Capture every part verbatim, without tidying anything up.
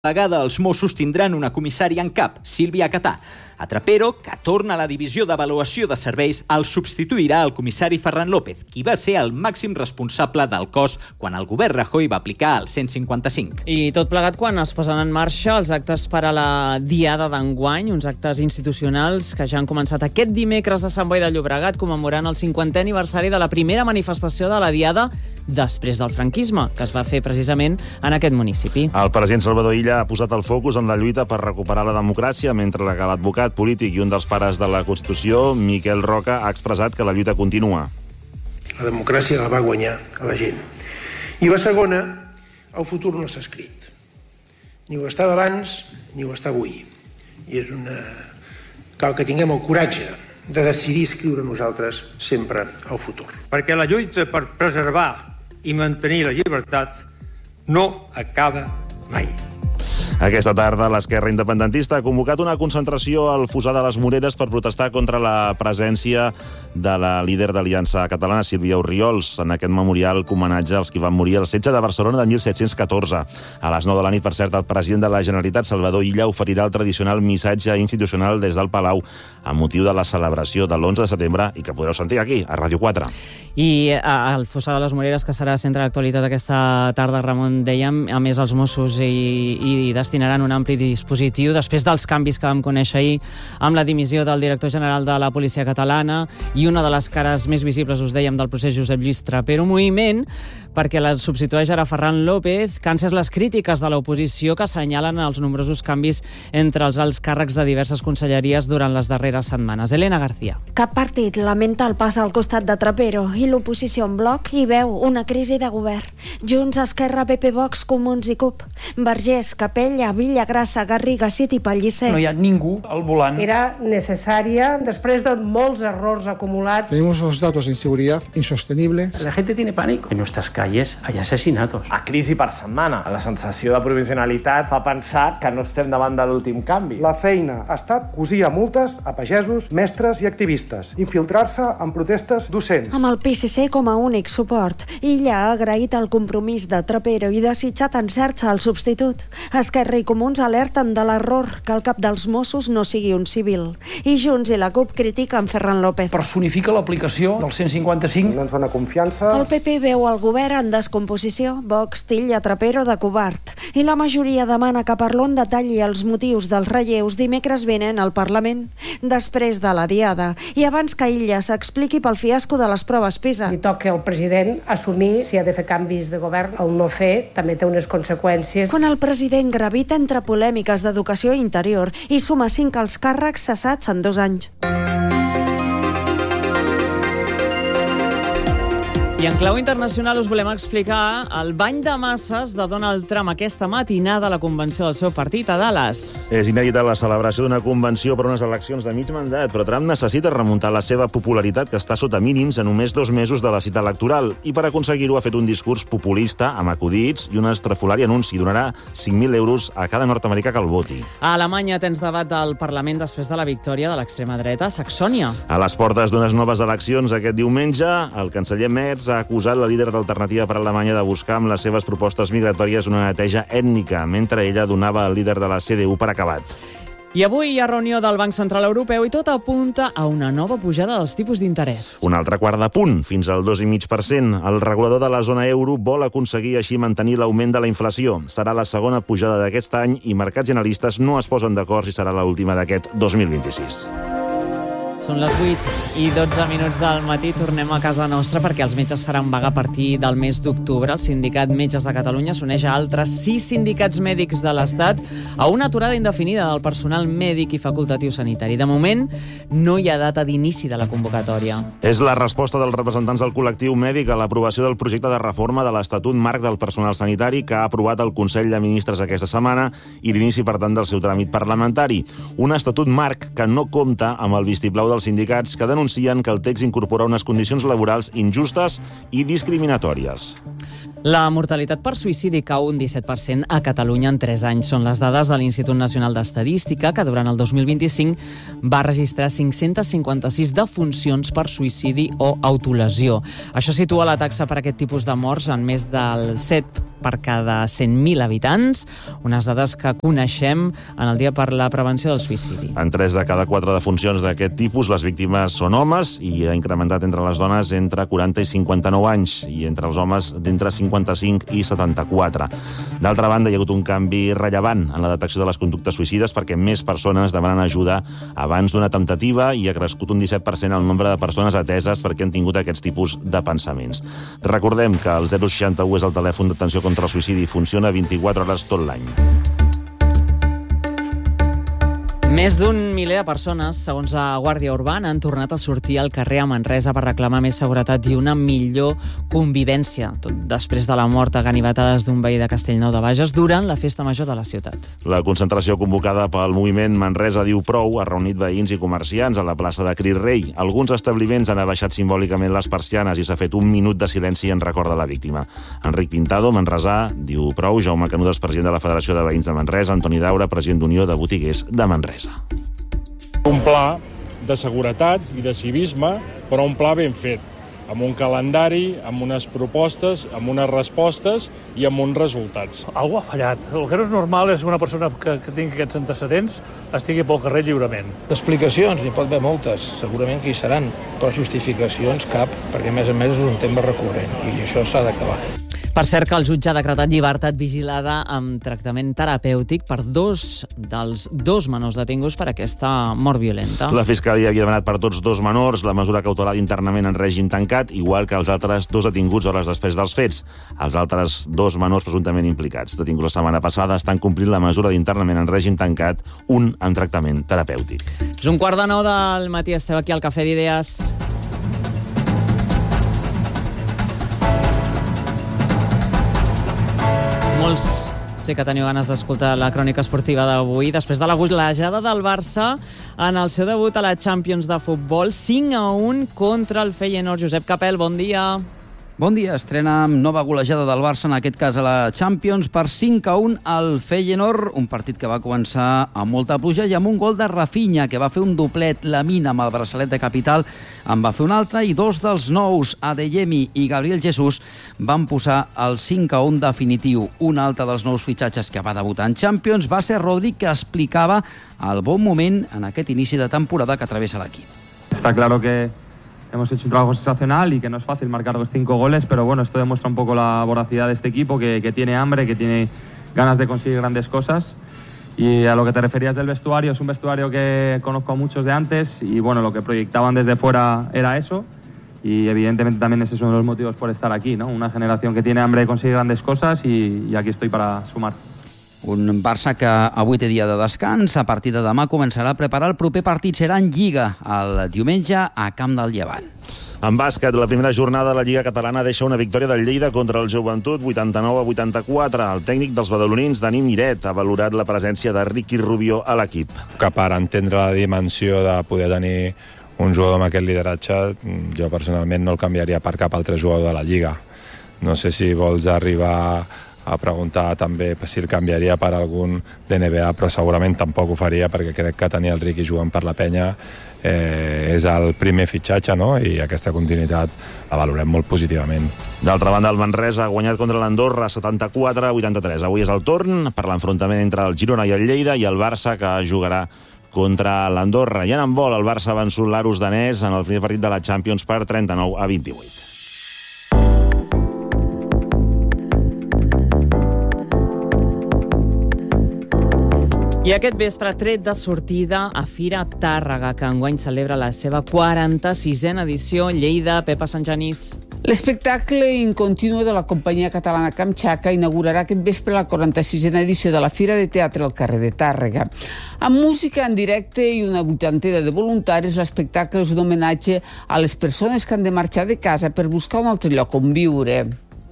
delegada, els Mossos tindran una comissària en cap, Sílvia Catà. A Trapero, que torna a la divisió d'avaluació de serveis, el substituirà el comissari Ferran López, qui va ser el màxim responsable del cos quan el govern Rajoy va aplicar el cent cinquanta-cinc. I tot plegat quan es posen en marxa els actes per a la Diada d'enguany, uns actes institucionals que ja han començat aquest dimecres a Sant Boi de Llobregat, commemorant el cinquantè aniversari de la primera manifestació de la Diada després del franquisme, que es va fer precisament en aquest municipi. El president Salvador Illa ha posat el focus en la lluita per recuperar la democràcia, mentre que l'advocat polític i un dels pares de la Constitució, Miquel Roca, ha expressat que la lluita continua. La democràcia la va guanyar a la gent. I la segona, el futur no s'ha escrit. Ni ho estava abans, ni ho està avui. I és una... Cal que tinguem el coratge de decidir escriure nosaltres sempre el futur. Perquè la lluita per preservar i mantenir la llibertat no acaba mai. Aquesta tarda, l'esquerra independentista ha convocat una concentració al Fossar de les Moreres per protestar contra la presència de la líder d'Aliança Catalana, Sílvia Orriols, en aquest memorial que homenatja als que van morir al setge de Barcelona de mil set-cents catorze. A les nou de la nit, per cert, el president de la Generalitat, Salvador Illa, oferirà el tradicional missatge institucional des del Palau amb motiu de la celebració de l'onze de setembre i que podreu sentir aquí, a Ràdio quatre. I al Fossar de les Moreres, que serà centre d'actualitat aquesta tarda, Ramon, dèiem, a més els Mossos i, i destinaran un ampli dispositiu després dels canvis que vam conèixer ahir amb la dimissió del director general de la Policia Catalana i una de les cares més visibles, us dèiem, del procés Josep Lluís Trapero, moviment perquè la substitueix ara Ferran López, que han cés les crítiques de l'oposició que assenyalen els nombrosos canvis entre els alts càrrecs de diverses conselleries durant les darreres setmanes. Elena García. Cap partit lamenta el pas al costat de Trapero i l'oposició en bloc hi veu una crisi de govern. Junts, Esquerra, P P, Vox, Comuns i CUP. Vergés, Capella, Villagrassa, Garriga, Cid i Pellicer. No hi ha ningú al volant. Era necessària después de molts errors acumulats. Tenemos los datos de inseguridad insostenibles. La gente tiene pánico. En nuestras calles hay asesinatos. A crisi per setmana. La sensació de provisionalitat fa pensar que no estem davant de l'últim canvi. La feina ha estat cosir a multes a pagesos, mestres i activistes, infiltrar-se en protestes docents. Amb el P S C com a únic suport, Illa ha agraït el compromís de Trapero i desitjat encerts al substitut. Esquerra i Comuns alerten de l'error que el cap dels Mossos no sigui un civil. I Junts i la CUP critiquen Ferran López. Personifica l'aplicació del cent cinquanta-cinc. No ens dona confiança. El P P veu el govern en descomposició. Vox titlla Trapero de covard. I la majoria demana que Parlon detalli els motius dels relleus dimecres vinent al Parlament, després de la Diada, i abans que Illa s'expliqui pel fiasco de les proves PISA. Li toca al president assumir si ha de fer canvis de govern. El no fer també té unes conseqüències. Quan el president gravita entre polèmiques d'educació i interior i suma cinc alts càrrecs cessats en dos anys. I en clau internacional us volem explicar el bany de masses de Donald Trump aquesta matinada a la convenció del seu partit a Dallas. És inèdita la celebració d'una convenció per unes eleccions de mig mandat, però Trump necessita remuntar la seva popularitat, que està sota mínims a només dos mesos de la cita electoral, i per aconseguir-ho ha fet un discurs populista amb acudits i un estrafolari anunci. Donarà cinc mil euros a cada nord-americà que el voti. A Alemanya tens debat del Parlament després de la victòria de l'extrema dreta a Saxònia. A les portes d'unes noves eleccions aquest diumenge, el canceller Merz ha acusat la líder d'Alternativa per Alemanya de buscar amb les seves propostes migratòries una neteja ètnica, mentre ella donava al líder de la C D U per acabat. I avui hi ha reunió del Banc Central Europeu i tot apunta a una nova pujada dels tipus d'interès. Un altre quart de punt, fins al dos coma cinc per cent. El regulador de la zona euro vol aconseguir així mantenir l'augment de la inflació. Serà la segona pujada d'aquest any i mercats i analistes no es posen d'acord si serà l'última d'aquest dos mil vint-i-sis. Són les vuit i dotze minuts del matí. Tornem a casa nostra perquè els metges faran vaga a partir del mes d'octubre. El Sindicat Metges de Catalunya s'uneix a altres sis sindicats mèdics de l'Estat a una aturada indefinida del personal mèdic i facultatiu sanitari. De moment, no hi ha data d'inici de la convocatòria. És la resposta dels representants del col·lectiu mèdic a l'aprovació del projecte de reforma de l'Estatut Marc del Personal Sanitari que ha aprovat el Consell de Ministres aquesta setmana i l'inici, per tant, del seu tràmit parlamentari. Un Estatut Marc que no compta amb el vistiplau dels sindicats, que denuncien que el text incorpora unes condicions laborals injustes i discriminatòries. La mortalitat per suïcidi cau un disset per cent a Catalunya en tres anys. Són les dades de l'Institut Nacional d'Estadística, que durant el dos mil vint-i-cinc va registrar cinc-cents cinquanta-sis defuncions per suïcidi o autolesió. Això situa la taxa per aquest tipus de morts en més del set per cada cent mil habitants, unes dades que coneixem en el Dia per la Prevenció del Suïcidi. En tres de cada quatre defuncions d'aquest tipus, les víctimes són homes i ha incrementat entre les dones entre quaranta i cinquanta-nou anys i entre els homes d'entre cinquanta-cinc i setanta-quatre. D'altra banda, hi ha hagut un canvi rellevant en la detecció de les conductes suïcides perquè més persones demanen ajuda abans d'una temptativa i ha crescut un disset per cent el nombre de persones ateses perquè han tingut aquests tipus de pensaments. Recordem que el zero seixanta u és el telèfon d'atenció contra el suïcidi i funciona vint-i-quatre hores tot l'any. Més d'un miler de persones, segons la Guàrdia Urbana, han tornat a sortir al carrer a Manresa per reclamar més seguretat i una millor convivència, tot després de la mort a ganivetades d'un veí de Castellnou de Bages durant la festa major de la ciutat. La concentració convocada pel moviment Manresa Diu Prou ha reunit veïns i comerciants a la plaça de Cris Rei. Alguns establiments han abaixat simbòlicament les persianes i s'ha fet un minut de silenci en record de la víctima. Enric Pintado, manresà, Diu Prou, Jaume Canudes, president de la Federació de Veïns de Manresa, Antoni Daura, president d'Unió de Botiguers de Manresa. Un pla de seguretat i de civisme, però un pla ben fet, amb un calendari, amb unes propostes, amb unes respostes i amb uns resultats. Algú ha fallat. El que no és normal és que una persona que, que tingui aquests antecedents estigui pel carrer lliurement. Explicacions, n'hi pot haver moltes, segurament que hi seran, però justificacions cap, perquè a més a més és un tema recurrent i això s'ha d'acabar. Per cert, que el jutge ha decretat llibertat vigilada amb tractament terapèutic per dos dels dos menors detinguts per aquesta mort violenta. La Fiscalia havia demanat per tots dos menors la mesura cautelar d'internament en règim tancat, igual que els altres dos detinguts hores després dels fets. Els altres dos menors presumptament implicats, detinguts la setmana passada, estan complint la mesura d'internament en règim tancat, un en tractament terapèutic. És un quart de nou del matí, esteu aquí al Cafè d'Idees. Molts sé que teniu ganes d'escoltar la crònica esportiva d'avui. Després de la golejada del Barça en el seu debut a la Champions de futbol, cinc a un contra el Feyenoord. Josep Capel, bon dia. Bon dia, estrena amb nova golejada del Barça, en aquest cas a la Champions, per cinc a un al Feyenoord, un partit que va començar amb molta pluja i amb un gol de Rafinha, que va fer un doblet. Lamine amb el braçalet de capital en va fer un altre, i dos dels nous, Adeyemi i Gabriel Jesús, van posar el cinc a un definitiu. Un altre dels nous fitxatges que va debutar en Champions va ser Rodri, que explicava el bon moment en aquest inici de temporada que travessa l'equip. Está claro que hemos hecho un trabajo sensacional y que no es fácil marcar los cinco goles, pero bueno, esto demuestra un poco la voracidad de este equipo, que, que tiene hambre, que tiene ganas de conseguir grandes cosas. Y a lo que te referías del vestuario, es un vestuario que conozco a muchos de antes y bueno, lo que proyectaban desde fuera era eso, y evidentemente también ese es uno de los motivos por estar aquí, ¿no? Una generación que tiene hambre de conseguir grandes cosas y, y aquí estoy para sumar. Un Barça que avui té dia de descans. A partir de demà començarà a preparar el proper partit. Serà en Lliga, el diumenge a Camp del Llevant. En bàsquet, la primera jornada de la Lliga Catalana deixa una victòria del Lleida contra el Joventut, vuitanta-nou a vuitanta-quatre. El tècnic dels badalonins, Dani Miret, ha valorat la presència de Ricky Rubio a l'equip. Que per entendre la dimensió de poder tenir un jugador amb aquest lideratge, jo personalment no el canviaria per cap altre jugador de la Lliga. No sé si vols arribar a preguntar també si el canviaria per algun d'N B A, però segurament tampoc ho faria, perquè crec que tenir el Ricky jugant per la penya eh, és el primer fitxatge, no? I aquesta continuïtat la valorem molt positivament. D'altra banda, el Manresa ha guanyat contra l'Andorra setanta-quatre a vuitanta-tres. Avui és el torn per l'enfrontament entre el Girona i el Lleida, i el Barça, que jugarà contra l'Andorra. I en handbol, el Barça ha vençut l'Arus danès en el primer partit de la Champions per trenta-nou a vint-i-vuit. I aquest vespre, tret de sortida a Fira Tàrrega, que enguany celebra la seva quaranta-sisena edició. Lleida, Pepa Santgenís. L'espectacle in continu de la companyia catalana Kamchatka inaugurarà aquest vespre la quaranta-sisena edició de la Fira de Teatre al carrer de Tàrrega. Amb música en directe i una vuitantena de voluntaris, l'espectacle és un homenatge a les persones que han de marxar de casa per buscar un altre lloc on viure.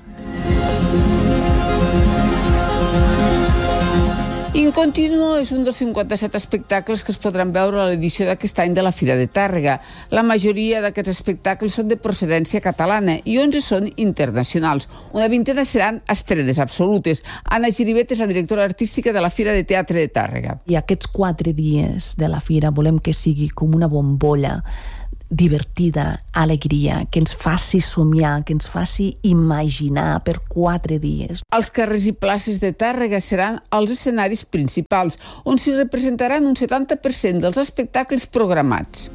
In Continuo és un dels cinquanta-set espectacles que es podran veure a l'edició d'aquest any de la Fira de Tàrrega. La majoria d'aquests espectacles són de procedència catalana i onze són internacionals. Una vintena seran estrenes absolutes. Anna Giribet és la directora artística de la Fira de Teatre de Tàrrega. I aquests quatre dies de la Fira volem que sigui com una bombolla divertida, alegria, que ens faci somiar, que ens faci imaginar per quatre dies. Els carrers i places de Tàrrega seran els escenaris principals, on s'hi representaran un setanta per cent dels espectacles programats.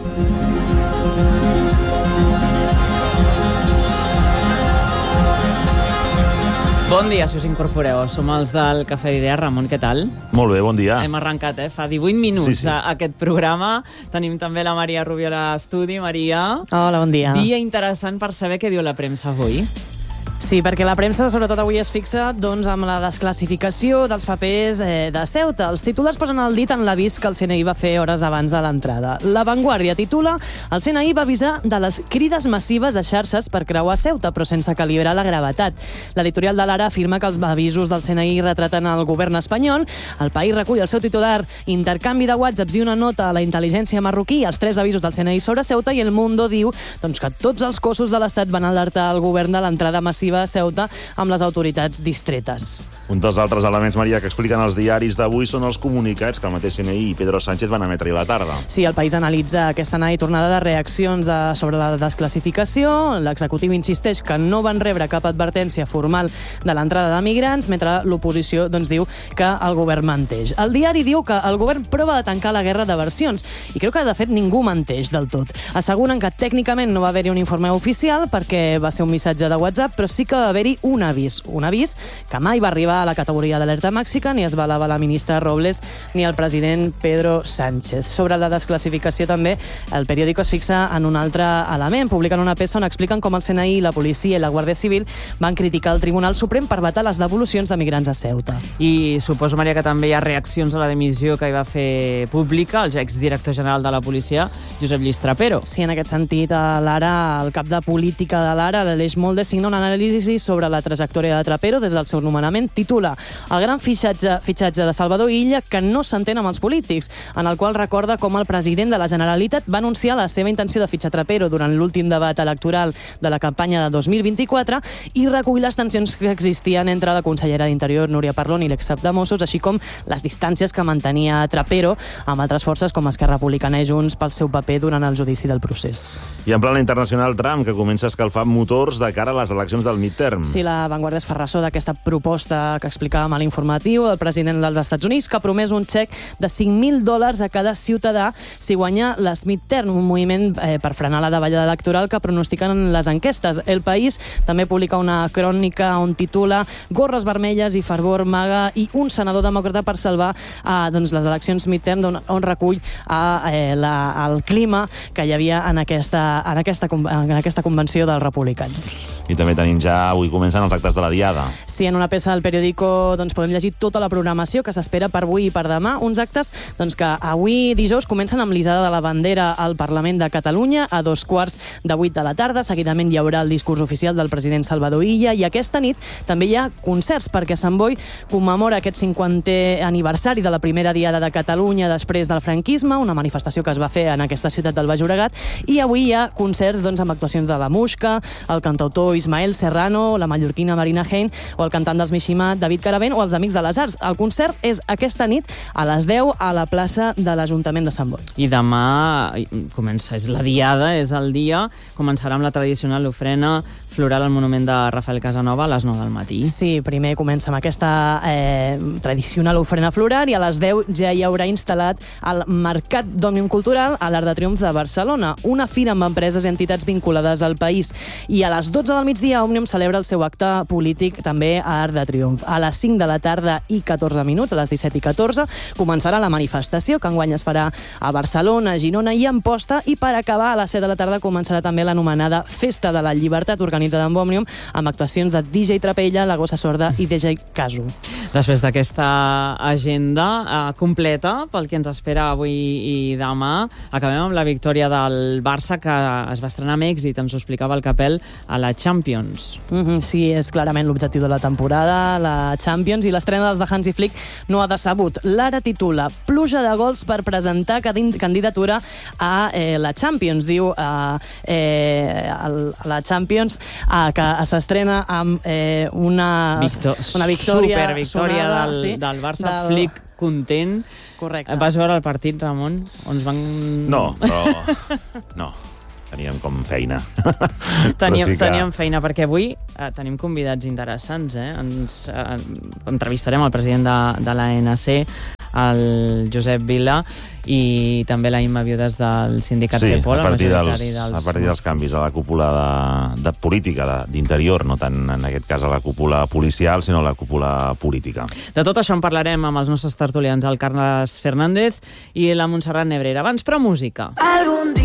Bon dia, si us incorporeu. Som els del Cafè d'Idees. Ramon, què tal? Molt bé, bon dia. Hem arrencat, eh? Fa divuit minuts sí, sí. A aquest programa. Tenim també la Maria Rubio a l'estudi. Maria. Hola, bon dia. Dia interessant per saber què diu la premsa avui. Sí, perquè la premsa, sobretot avui, es fixa doncs, amb la desclassificació dels papers eh, de Ceuta. Els titulars posen el dit en l'avís que el C N I va fer hores abans de l'entrada. La Vanguardia titula: el C N I va avisar de les crides massives a xarxes per creuar Ceuta, però sense calibrar la gravetat. L'editorial de l'Ara afirma que els avisos del C N I retraten el govern espanyol. El País recull el seu titular: intercanvi de whatsapps i una nota a la intel·ligència marroquí, els tres avisos del C N I sobre Ceuta, i El Mundo diu doncs, que tots els cossos de l'Estat van alertar el govern de l'entrada massiva a Ceuta amb les autoritats distretes. Un dels altres elements, Maria, que expliquen els diaris d'avui són els comunicats que el mateix C N I i Pedro Sánchez van emetre a la tarda. Sí, el País analitza aquesta anada i tornada de reaccions de, sobre la desclassificació. L'executiu insisteix que no van rebre cap advertència formal de l'entrada de migrants, mentre l'oposició doncs, diu que el govern menteix. El diari diu que el govern prova de tancar la guerra de versions i creu que, de fet, ningú menteix del tot. Asseguren que tècnicament no va haver-hi un informe oficial perquè va ser un missatge de WhatsApp, però sí que va haver-hi un avís, un avís que mai va arribar a la categoria d'alerta màxica, ni es va elevar la ministra Robles ni el president Pedro Sánchez. Sobre la desclassificació també, el periòdico es fixa en un altre element. Publiquen una peça on expliquen com el C N I, la policia i la Guàrdia Civil van criticar el Tribunal Suprem per vetar les devolucions de migrants a Ceuta. I suposo, Maria, que també hi ha reaccions a la dimissió que hi va fer pública el exdirector general de la policia, Josep Lluís Trapero. Sí, en aquest sentit, a l'Ara, el cap de política de l'Ara, l'Aleix Molde, signa una anàlisi sobre la trajectòria de Trapero des del seu nomenament. Titula: el gran fitxatge, fitxatge de Salvador Illa que no s'entén amb els polítics, en el qual recorda com el president de la Generalitat va anunciar la seva intenció de fitxar Trapero durant l'últim debat electoral de la campanya de dos mil vint-i-quatre i recull les tensions que existien entre la consellera d'Interior, Núria Parlon, i l'excap de Mossos, així com les distàncies que mantenia Trapero amb altres forces com Esquerra Republicana i Junts pel seu paper durant el judici del procés. I en plana internacional, Trump, que comença a escalfar motors de cara a les eleccions del midterm. Sí, la Vanguardia es fa ressò d'aquesta proposta que explicàvem a l'informatiu del president dels Estats Units, que ha promès un xec de cinc mil dòlars a cada ciutadà si guanya les midterm, un moviment eh, per frenar la davallada electoral que pronostiquen les enquestes. El País també publica una crònica on titula Gorres vermelles i fervor maga i un senador demòcrata per salvar eh, doncs, les eleccions midterm, on, on recull eh, la, el clima que hi havia en aquesta, en, aquesta, en aquesta convenció dels republicans. I també tenim ja, avui comencen els actes de la Diada. Sí, en una peça del periòdico doncs, podem llegir tota la programació que s'espera per avui i per demà. Uns actes doncs, que avui dijous comencen amb l'isada de la bandera al Parlament de Catalunya a dos quarts de vuit de la tarda. Seguidament hi haurà el discurs oficial del president Salvador Illa i aquesta nit també hi ha concerts perquè Sant Boi commemora aquest cinquantè aniversari de la primera Diada de Catalunya després del franquisme, una manifestació que es va fer en aquesta ciutat del Baix Llobregat, i avui hi ha concerts doncs, amb actuacions de la Muixca, el cantautor Ismael Serrano, la mallorquina Marina Hein o el cantant dels Mishima, David Caravent, o els Amics de les Arts. El concert és aquesta nit a les deu a la plaça de l'Ajuntament de Sant Boi. I demà comença, és la Diada, és el dia, començarà amb la tradicional ofrena floral al monument de Rafael Casanova a les nou del matí. Sí, primer comença amb aquesta eh, tradicional ofrena floral i a les deu ja hi haurà instal·lat el Mercat d'Òmnium Cultural a l'Arc de Triomf de Barcelona, una fira amb empreses i entitats vinculades al país. I a les dotze del migdia Òmnium celebra el seu acte polític també a Arc de Triomf. A les cinc de la tarda i catorze minuts, a les disset i catorze, començarà la manifestació que enguany es farà a Barcelona, a Girona i a Amposta, i per acabar a les set de la tarda començarà també l'anomenada Festa de la Llibertat, organitzada amb Òmnium, amb actuacions de D J Trapella, La Gossa Sorda i D J Casu. Després d'aquesta agenda eh, completa pel que ens espera avui i demà, acabem amb la victòria del Barça, que es va estrenar amb èxit, ens ho explicava el Capel, a la Champions. Mm-hmm, sí, és clarament l'objectiu de la temporada, la Champions, i l'estrena dels de Hansi Flick no ha decebut. L'Ara titula Pluja de gols per presentar candidatura a eh, la Champions. Diu eh, eh, la Champions eh, que s'estrena amb eh, una, Victor, una victòria, super victòria sonada, del, sí, del Barça. del... Flick content. Correcte. Vas veure el partit, Ramon? On es van... No, però... No. Teníem com feina. Teníem, sí que... teníem feina, perquè avui eh, tenim convidats interessants. Eh? Ens eh, entrevistarem el president de, de l'A N C, el Josep Vila, i també la Imma Viudes del sindicat sí, Repol, a partir, dels, dels... a partir dels canvis a la cúpula de, de política, d'interior, no tant en aquest cas a la cúpula policial, sinó a la cúpula política. De tot això en parlarem amb els nostres tertulians, el Carles Fernández i la Montserrat Nebrera. Abans, però, música. Algun dia